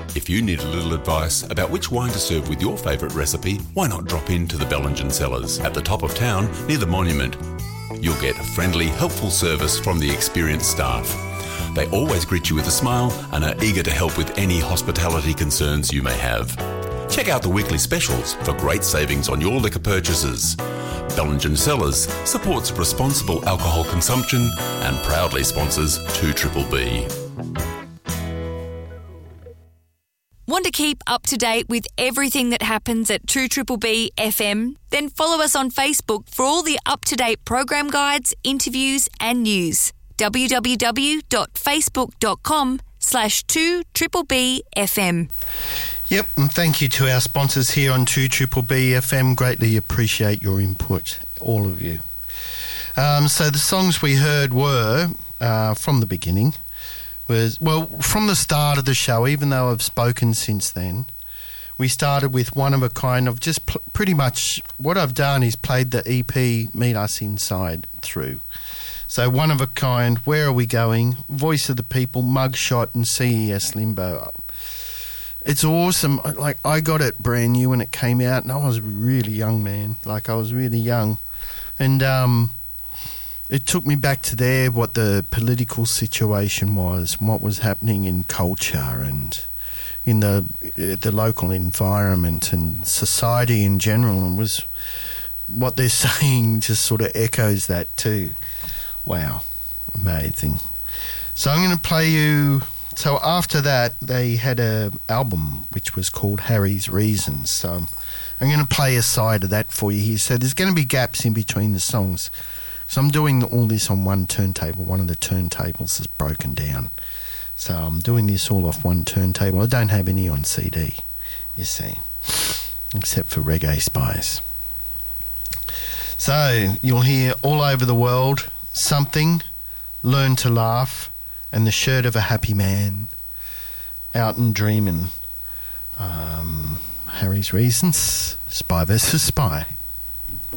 If you need a little advice about which wine to serve with your favourite recipe, why not drop in to the Bellingen Cellars at the top of town near the Monument. You'll get a friendly, helpful service from the experienced staff. They always greet you with a smile and are eager to help with any hospitality concerns you may have. Check out the weekly specials for great savings on your liquor purchases. Bellingen Cellars supports responsible alcohol consumption and proudly sponsors 2BBB. Want to keep up to date with everything that happens at 2BBB FM? Then follow us on Facebook for all the up-to-date program guides, interviews and news. www.facebook.com/2BBB FM. Yep, and thank you to our sponsors here on 2BBB FM. Greatly appreciate your input, all of you. So the songs we heard were, from the beginning, from the start of the show, even though I've spoken since then, we started with One of a Kind. Of just pretty much what I've done is played the EP Meet Us Inside through. So One of a Kind, Where Are We Going, Voice of the People, Mugshot and CES Limbo. It's awesome. Like, I got it brand new when it came out, and I was really young, man. Like, I was really young. And it took me back to there, what the political situation was, what was happening in culture and in the local environment and society in general, and was what they're saying just sort of echoes that too. Wow, amazing. So I'm going to play you... So after that, they had an album which was called Harry's Reasons. So I'm going to play a side of that for you here. So there's going to be gaps in between the songs. So I'm doing all this on one turntable. One of the turntables is broken down. So I'm doing this all off one turntable. I don't have any on CD, you see, except for Reggae Spice. So you'll hear All Over the World, Something, Learn to Laugh, and The Shirt of a Happy Man, Out and Dreamin', Harry's Reasons, Spy vs. Spy.